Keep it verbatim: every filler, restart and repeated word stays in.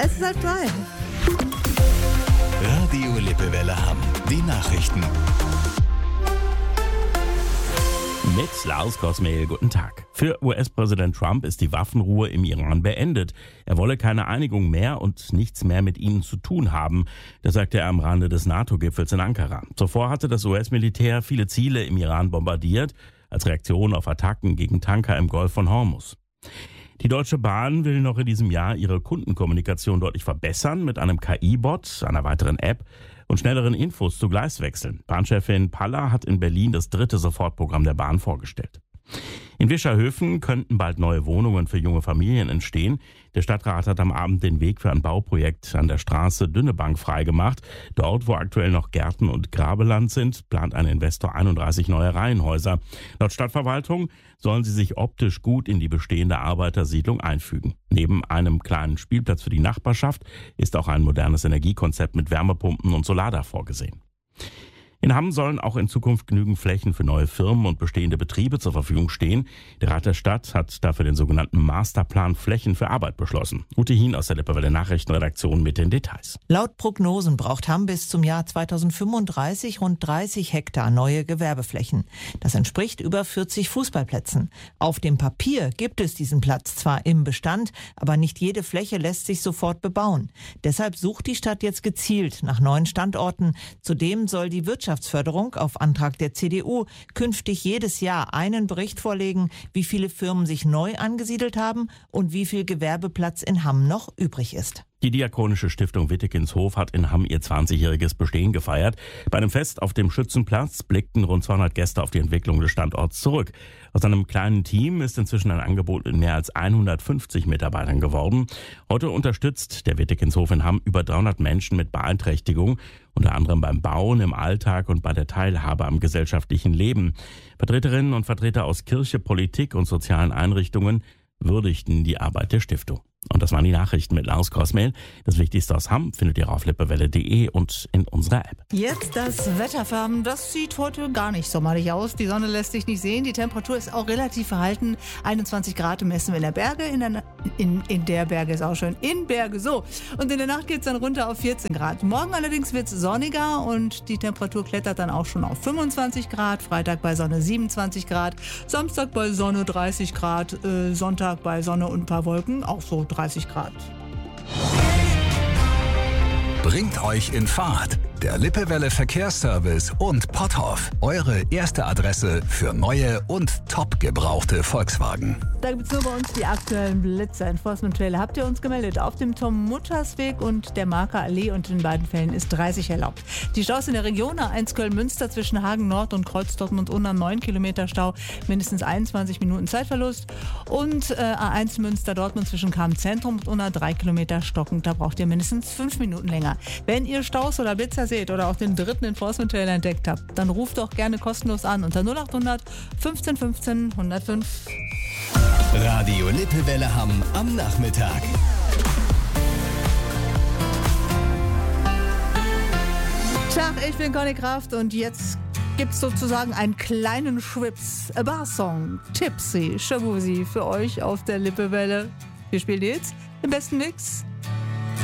es ist halb zwei. Radio Lippewelle Hamm. Die Nachrichten. Mit Lars Kosmehl, guten Tag. Für U S-Präsident Trump ist die Waffenruhe im Iran beendet. Er wolle keine Einigung mehr und nichts mehr mit ihnen zu tun haben. Das sagte er am Rande des NATO-Gipfels in Ankara. Zuvor hatte das U S-Militär viele Ziele im Iran bombardiert, als Reaktion auf Attacken gegen Tanker im Golf von Hormuz. Die Deutsche Bahn will noch in diesem Jahr ihre Kundenkommunikation deutlich verbessern mit einem K I-Bot, einer weiteren App und schnelleren Infos zu Gleiswechseln. Bahnchefin Palla hat in Berlin das dritte Sofortprogramm der Bahn vorgestellt. In Wischerhöfen könnten bald neue Wohnungen für junge Familien entstehen. Der Stadtrat hat am Abend den Weg für ein Bauprojekt an der Straße Dünnebank freigemacht. Dort, wo aktuell noch Gärten und Grabeland sind, plant ein Investor einunddreißig neue Reihenhäuser. Laut Stadtverwaltung sollen sie sich optisch gut in die bestehende Arbeitersiedlung einfügen. Neben einem kleinen Spielplatz für die Nachbarschaft ist auch ein modernes Energiekonzept mit Wärmepumpen und Solardach vorgesehen. In Hamm sollen auch in Zukunft genügend Flächen für neue Firmen und bestehende Betriebe zur Verfügung stehen. Der Rat der Stadt hat dafür den sogenannten Masterplan Flächen für Arbeit beschlossen. Ute Hien aus der Lippewelle Nachrichtenredaktion mit den Details. Laut Prognosen braucht Hamm bis zum Jahr zweitausendfünfunddreißig rund dreißig Hektar neue Gewerbeflächen. Das entspricht über vierzig Fußballplätzen. Auf dem Papier gibt es diesen Platz zwar im Bestand, aber nicht jede Fläche lässt sich sofort bebauen. Deshalb sucht die Stadt jetzt gezielt nach neuen Standorten. Zudem soll die Wirtschaft Wirtschaftsförderung auf Antrag der C D U künftig jedes Jahr einen Bericht vorlegen, wie viele Firmen sich neu angesiedelt haben und wie viel Gewerbeplatz in Hamm noch übrig ist. Die Diakonische Stiftung Wittekinshof hat in Hamm ihr zwanzigjähriges Bestehen gefeiert. Bei einem Fest auf dem Schützenplatz blickten rund zweihundert Gäste auf die Entwicklung des Standorts zurück. Aus einem kleinen Team ist inzwischen ein Angebot mit mehr als hundertfünfzig Mitarbeitern geworden. Heute unterstützt der Wittekinshof in Hamm über dreihundert Menschen mit Beeinträchtigung, unter anderem beim Bauen, im Alltag und bei der Teilhabe am gesellschaftlichen Leben. Vertreterinnen und Vertreter aus Kirche, Politik und sozialen Einrichtungen würdigten die Arbeit der Stiftung. Und das waren die Nachrichten mit Lars Kosmehl. Das Wichtigste aus Hamm findet ihr auf lippewelle punkt de und in unserer App. Jetzt das Wetterfarben. Das sieht heute gar nicht sommerlich aus. Die Sonne lässt sich nicht sehen. Die Temperatur ist auch relativ verhalten. einundzwanzig Grad messen wir in der Berge. In der, in, in der Berge ist auch schön. In Berge, so. Und in der Nacht geht es dann runter auf vierzehn Grad. Morgen allerdings wird es sonniger und die Temperatur klettert dann auch schon auf fünfundzwanzig Grad. Freitag bei Sonne siebenundzwanzig Grad. Samstag bei Sonne dreißig Grad. Äh, Sonntag bei Sonne und ein paar Wolken auch so dreißig Grad. Bringt euch in Fahrt. Der Lippewelle Verkehrsservice und Potthoff. Eure erste Adresse für neue und top gebrauchte Volkswagen. Da gibt es nur bei uns die aktuellen Blitzer. Enforcement-Trailer habt ihr uns gemeldet. Auf dem Tom-Mutters-Weg und der Marker Allee und in beiden Fällen ist dreißig erlaubt. Die Staus in der Region A eins Köln-Münster zwischen Hagen Nord und Kreuz Dortmund-Unna neun Kilometer Stau, mindestens einundzwanzig Minuten Zeitverlust. Und äh, A eins Münster-Dortmund zwischen Kam-Zentrum und Unna drei Kilometer stockend. Da braucht ihr mindestens fünf Minuten länger. Wenn ihr Staus oder Blitzer seht oder auch den dritten Enforcement-Trailer entdeckt habt, dann ruft doch gerne kostenlos an unter null achthundert fünfzehn fünfzehn hundertfünf. Radio Lippewelle Hamm am Nachmittag. Tag, ich bin Conny Kraft und jetzt gibt's sozusagen einen kleinen Schwips, a Bar-Song, Tipsy, Shabuzi für euch auf der Lippewelle. Wir spielen jetzt den besten Mix